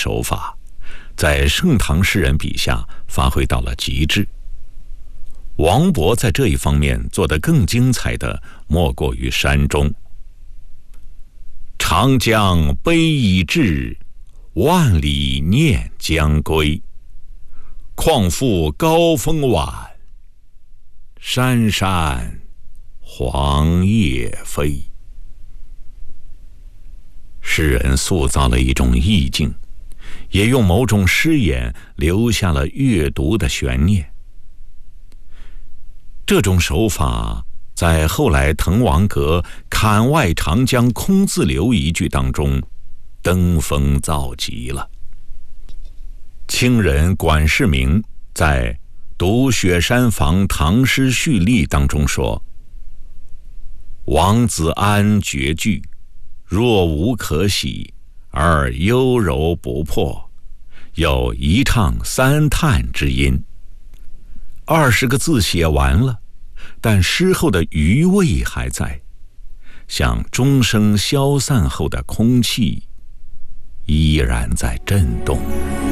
手法，在盛唐诗人笔下发挥到了极致。王勃在这一方面做得更精彩的，莫过于山中。长江悲已滞，万里念将归。况复高风晚，山山黄叶飞。诗人塑造了一种意境，也用某种诗眼留下了阅读的悬念。这种手法在后来滕王阁“槛外长江空自流”一句当中登峰造极了。清人管世明在《读雪山房唐诗序例》当中说：“王子安绝句，若无可喜，而优柔不破，有一唱三叹之音。”20个字写完了，但诗后的余味还在，像钟声消散后的空气，依然在震动。